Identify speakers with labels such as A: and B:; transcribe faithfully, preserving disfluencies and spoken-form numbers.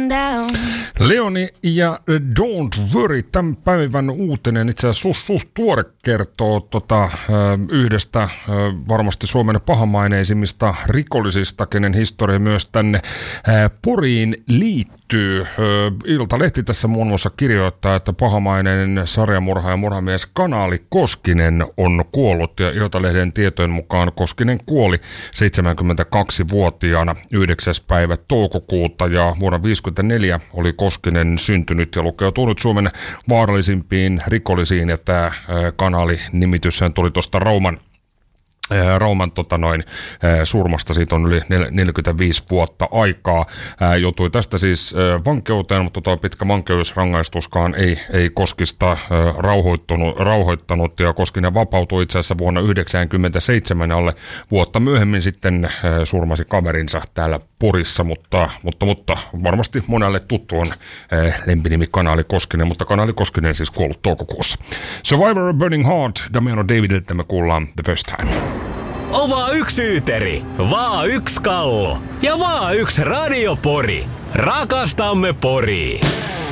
A: down.
B: Leoni ja Don't Worry, tämän päivän uutinen, itse asiassa suht, suht tuore, kertoo tota, yhdestä varmasti Suomen pahamaineisimmista rikollisista, kenen historia myös tänne Poriin liittyy. Iltalehti tässä muun muassa kirjoittaa, että pahamaineinen sarjamurha ja murhamies Kanaali Koskinen on kuollut, ja Iltalehden tietojen mukaan Koskinen kuoli seitsemänkymmentäkaksivuotiaana yhdeksäs päivä toukokuuta, ja vuonna viisikymmentäneljä oli Koskinen syntynyt ja lukeutunut Suomen vaarallisimpiin rikollisiin, ja tämä Kanaali-nimitys tuli tuosta Rauman Rauman tota noin, surmasta, siitä on yli neljäkymmentäviisi vuotta aikaa. Joutui tästä siis vankeuteen, mutta tuo pitkä vankeusrangaistuskaan ei, ei Koskista rauhoittanut, rauhoittanut, ja Koskinen vapautui itse asiassa vuonna yhdeksänkymmentäseitsemän, alle vuotta myöhemmin sitten surmasi kaverinsa täällä Porissa, mutta, mutta, mutta varmasti monelle tuttu on lempinimi Kanaali Koskinen, mutta Kanaali Koskinen siis kuollut toukokuussa. Survivor of Burning Heart, Damiano Davidiltä me kuullaan The First Time.
C: Ova yksi Yyteri, vaa yksi Kallo ja vaa yksi Radio Pori. Rakastamme Poria.